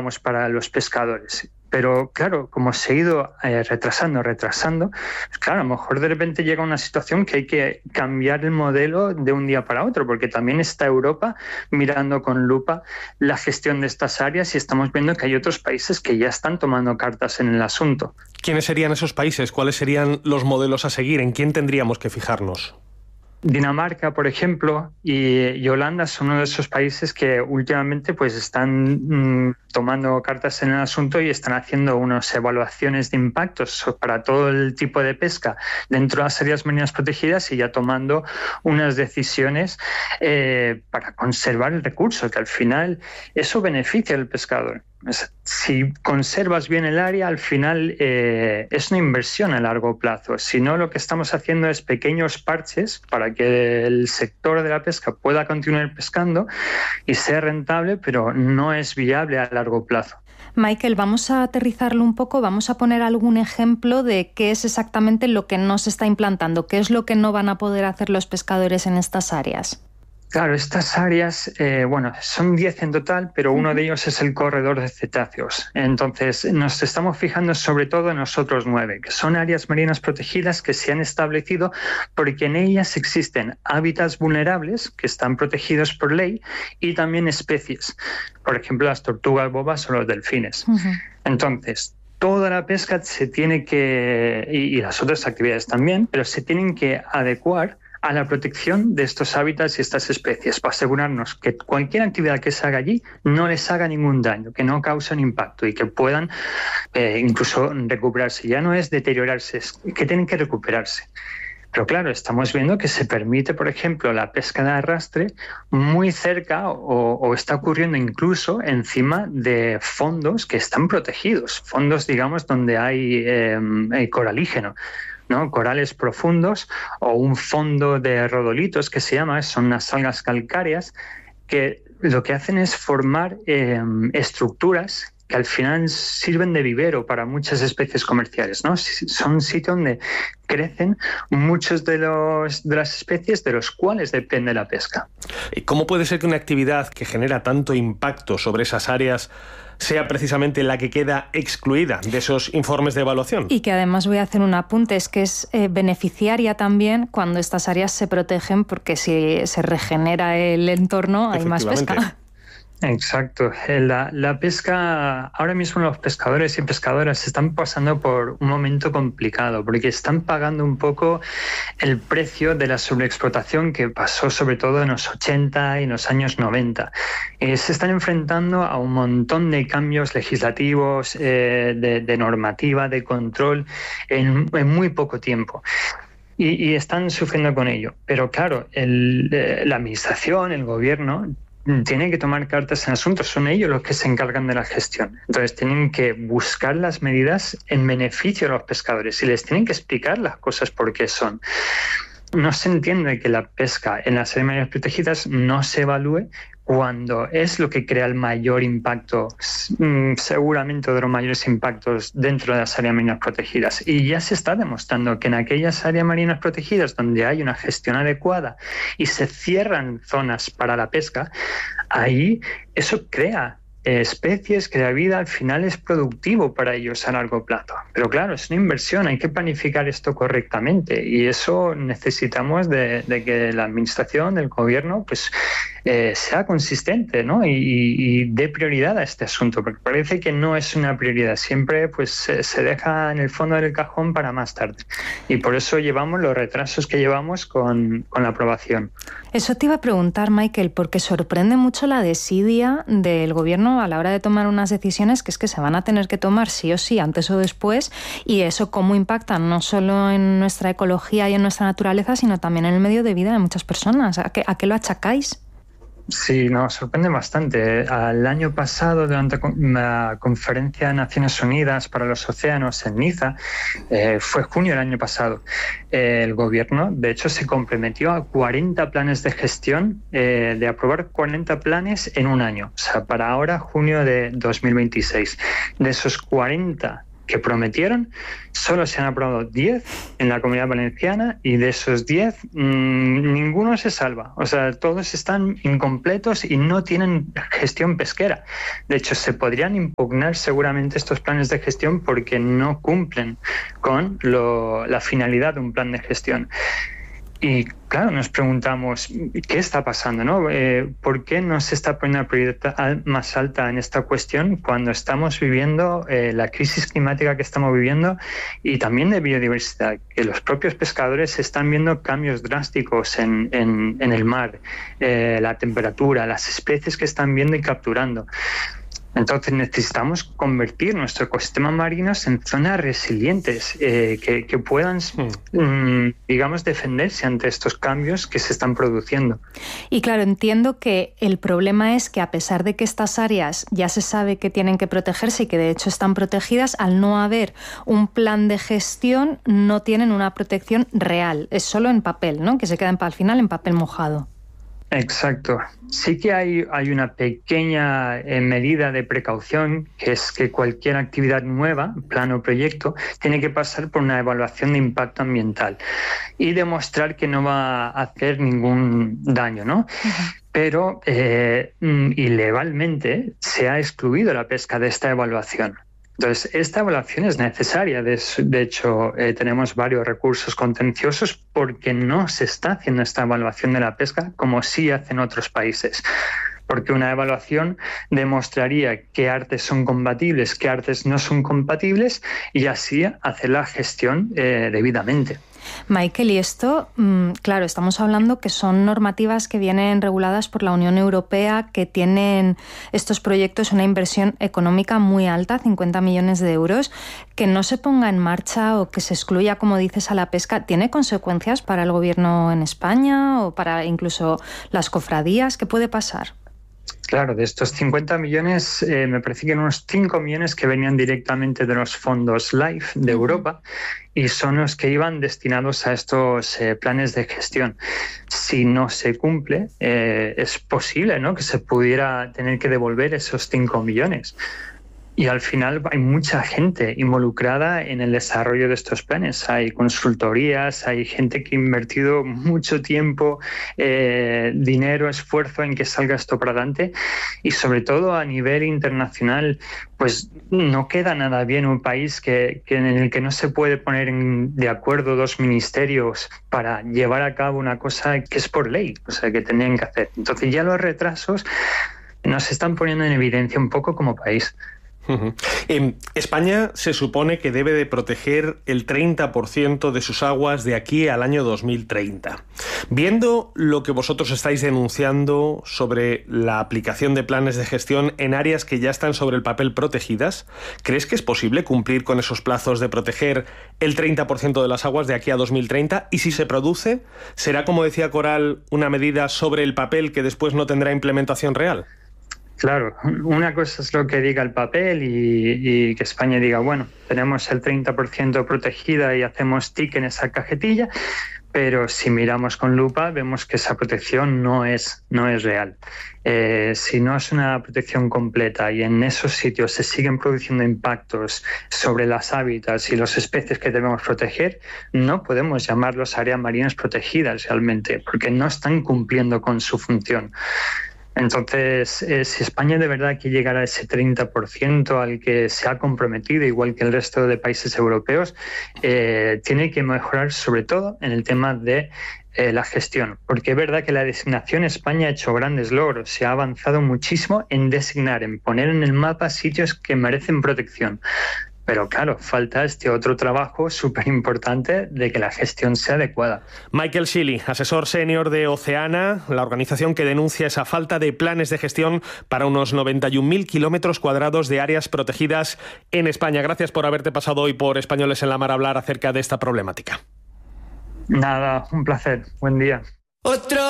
digamos, para los pescadores. Pero claro, como se ha ido retrasando, pues claro, a lo mejor de repente llega una situación que hay que cambiar el modelo de un día para otro, porque también está Europa mirando con lupa la gestión de estas áreas y estamos viendo que hay otros países que ya están tomando cartas en el asunto. ¿Quiénes serían esos países? ¿Cuáles serían los modelos a seguir? ¿En quién tendríamos que fijarnos? Dinamarca, por ejemplo, y Holanda son uno de esos países que últimamente pues están tomando cartas en el asunto y están haciendo unas evaluaciones de impactos para todo el tipo de pesca dentro de las áreas marinas protegidas y ya tomando unas decisiones para conservar el recurso, que al final eso beneficia al pescador. Si conservas bien el área, al final es una inversión a largo plazo. Si no, lo que estamos haciendo es pequeños parches para que el sector de la pesca pueda continuar pescando y sea rentable, pero no es viable a largo plazo. Michael, vamos a aterrizarlo un poco, vamos a poner algún ejemplo de qué es exactamente lo que no se está implantando, qué es lo que no van a poder hacer los pescadores en estas áreas. Claro, estas áreas, son 10 en total, pero uno de ellos es el corredor de cetáceos. Entonces, nos estamos fijando sobre todo en los otros 9, que son áreas marinas protegidas que se han establecido porque en ellas existen hábitats vulnerables que están protegidos por ley y también especies, por ejemplo, las tortugas bobas o los delfines. Entonces, toda la pesca se tiene que, y las otras actividades también, pero se tienen que adecuar a la protección de estos hábitats y estas especies, para asegurarnos que cualquier actividad que se haga allí no les haga ningún daño, que no causen impacto y que puedan incluso recuperarse. Ya no es deteriorarse, es que tienen que recuperarse. Pero claro, estamos viendo que se permite, por ejemplo, la pesca de arrastre muy cerca o está ocurriendo incluso encima de fondos que están protegidos, fondos, digamos, donde hay coralígeno, ¿no? Corales profundos o un fondo de rodolitos que se llama, son unas algas calcáreas que lo que hacen es formar estructuras que al final sirven de vivero para muchas especies comerciales, ¿no? Son sitios donde crecen muchos de las especies de los cuales depende la pesca. ¿Cómo puede ser que una actividad que genera tanto impacto sobre esas áreas sea precisamente la que queda excluida de esos informes de evaluación? Y que además voy a hacer un apunte, es que es beneficiaria también cuando estas áreas se protegen, porque si se regenera el entorno hay más pesca. Exacto. La pesca, ahora mismo los pescadores y pescadoras están pasando por un momento complicado porque están pagando un poco el precio de la sobreexplotación que pasó sobre todo en los 80 y en los años 90. Se están enfrentando a un montón de cambios legislativos, de normativa, de control en muy poco tiempo. Y están sufriendo con ello. Pero claro, la administración, el gobierno, tienen que tomar cartas en asuntos, son ellos los que se encargan de la gestión. Entonces tienen que buscar las medidas en beneficio de los pescadores y les tienen que explicar las cosas por qué son. No se entiende que la pesca en las áreas marinas protegidas no se evalúe cuando es lo que crea el mayor impacto, seguramente de los mayores impactos dentro de las áreas marinas protegidas. Y ya se está demostrando que en aquellas áreas marinas protegidas donde hay una gestión adecuada y se cierran zonas para la pesca, ahí eso crea especies, crea vida, al final es productivo para ellos a largo plazo. Pero claro, es una inversión, hay que planificar esto correctamente y eso necesitamos de que la administración, del gobierno, pues sea consistente, ¿no? y dé prioridad a este asunto, porque parece que no es una prioridad, siempre pues se deja en el fondo del cajón para más tarde y por eso llevamos los retrasos que llevamos con la aprobación. Eso te iba a preguntar, Michael, porque sorprende mucho la desidia del gobierno a la hora de tomar unas decisiones que es que se van a tener que tomar sí o sí, antes o después, y eso cómo impacta no solo en nuestra ecología y en nuestra naturaleza, sino también en el medio de vida de muchas personas. ¿A qué lo achacáis? Sí, nos sorprende bastante. El año pasado, durante la Conferencia de Naciones Unidas para los Océanos en Niza, fue junio del año pasado, el gobierno, de hecho, se comprometió a 40 planes de gestión, de aprobar 40 planes en un año, o sea, para ahora, junio de 2026. De esos 40 que prometieron, solo se han aprobado 10 en la Comunidad Valenciana y de esos 10 ninguno se salva. O sea, todos están incompletos y no tienen gestión pesquera. De hecho, se podrían impugnar seguramente estos planes de gestión porque no cumplen con la finalidad de un plan de gestión. Y claro, nos preguntamos, ¿qué está pasando, no? ¿Por qué no se está poniendo la prioridad más alta en esta cuestión cuando estamos viviendo la crisis climática que estamos viviendo y también de biodiversidad? Que los propios pescadores están viendo cambios drásticos en el mar, la temperatura, las especies que están viendo y capturando. Entonces necesitamos convertir nuestros ecosistemas marinos en zonas resilientes que puedan, digamos, defenderse ante estos cambios que se están produciendo. Y claro, entiendo que el problema es que a pesar de que estas áreas ya se sabe que tienen que protegerse y que de hecho están protegidas, al no haber un plan de gestión no tienen una protección real. Es solo en papel, ¿no? Que se queda al final en papel mojado. Exacto. Sí que hay una pequeña medida de precaución, que es que cualquier actividad nueva, plan o proyecto, tiene que pasar por una evaluación de impacto ambiental y demostrar que no va a hacer ningún daño, ¿no? Uh-huh. Pero ilegalmente se ha excluido la pesca de esta evaluación. Entonces, esta evaluación es necesaria. De hecho, tenemos varios recursos contenciosos porque no se está haciendo esta evaluación de la pesca como sí hacen otros países. Porque una evaluación demostraría qué artes son compatibles, qué artes no son compatibles y así hacer la gestión debidamente. Michael, y esto, claro, estamos hablando que son normativas que vienen reguladas por la Unión Europea, que tienen estos proyectos una inversión económica muy alta, 50 millones de euros, que no se ponga en marcha o que se excluya, como dices, a la pesca. ¿Tiene consecuencias para el gobierno en España o para incluso las cofradías? ¿Qué puede pasar? Claro, de estos 50 millones, me parece que unos 5 millones que venían directamente de los fondos LIFE de Europa y son los que iban destinados a estos planes de gestión. Si no se cumple, es posible, ¿no?, que se pudiera tener que devolver esos 5 millones. Y al final hay mucha gente involucrada en el desarrollo de estos planes. Hay consultorías, hay gente que ha invertido mucho tiempo, dinero, esfuerzo en que salga esto para adelante. Y sobre todo a nivel internacional, pues no queda nada bien un país en el que no se puede poner de acuerdo dos ministerios para llevar a cabo una cosa que es por ley, o sea, que tenían que hacer. Entonces ya los retrasos nos están poniendo en evidencia un poco como país. España se supone que debe de proteger el 30% de sus aguas de aquí al año 2030. Viendo lo que vosotros estáis denunciando sobre la aplicación de planes de gestión en áreas que ya están sobre el papel protegidas, ¿crees que es posible cumplir con esos plazos de proteger el 30% de las aguas de aquí a 2030? Y si se produce, ¿será, como decía Coral, una medida sobre el papel que después no tendrá implementación real? Claro, una cosa es lo que diga el papel y que España diga, bueno, tenemos el 30% protegida y hacemos tic en esa cajetilla, pero si miramos con lupa vemos que esa protección no es real. Si no es una protección completa y en esos sitios se siguen produciendo impactos sobre las hábitats y las especies que debemos proteger, no podemos llamarlos áreas marinas protegidas realmente, porque no están cumpliendo con su función. Entonces, si España de verdad quiere llegar a ese 30% al que se ha comprometido, igual que el resto de países europeos, tiene que mejorar sobre todo en el tema de la gestión, porque es verdad que la designación España ha hecho grandes logros, se ha avanzado muchísimo en designar, en poner en el mapa sitios que merecen protección. Pero claro, falta este otro trabajo súper importante de que la gestión sea adecuada. Michael Shilley, asesor senior de Oceana, la organización que denuncia esa falta de planes de gestión para unos 91.000 kilómetros cuadrados de áreas protegidas en España. Gracias por haberte pasado hoy por Españoles en la Mar a hablar acerca de esta problemática. Nada, un placer. Buen día.